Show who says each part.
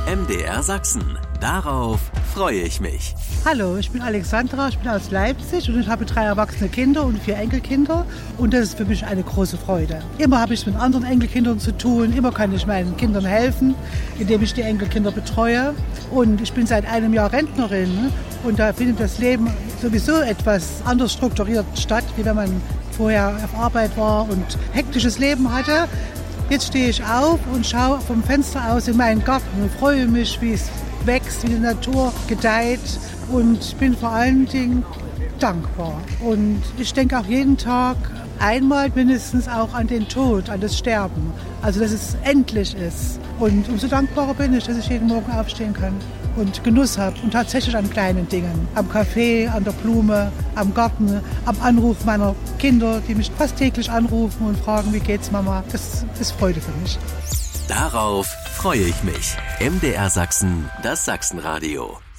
Speaker 1: MDR Sachsen. Darauf freue ich mich.
Speaker 2: Hallo, ich bin Alexandra, ich bin aus Leipzig und ich habe 3 erwachsene Kinder und 4 Enkelkinder und das ist für mich eine große Freude. Immer habe ich mit anderen Enkelkindern zu tun, immer kann ich meinen Kindern helfen, indem ich die Enkelkinder betreue und ich bin seit einem Jahr Rentnerin und da findet das Leben sowieso etwas anders strukturiert statt, wie wenn man vorher auf Arbeit war und hektisches Leben hatte. Jetzt stehe ich auf und schaue vom Fenster aus in meinen Garten und freue mich, wie es wächst, wie die Natur gedeiht und bin vor allen Dingen dankbar. Und ich denke auch jeden Tag einmal mindestens auch an den Tod, an das Sterben. Also, dass es endlich ist. Und umso dankbarer bin ich, dass ich jeden Morgen aufstehen kann und Genuss habe und tatsächlich an kleinen Dingen. Am Kaffee, an der Blume, am Garten, am Anruf meiner Kinder, die mich fast täglich anrufen und fragen, wie geht's Mama? Das ist Freude für mich.
Speaker 1: Darauf freue ich mich. MDR Sachsen, das Sachsenradio.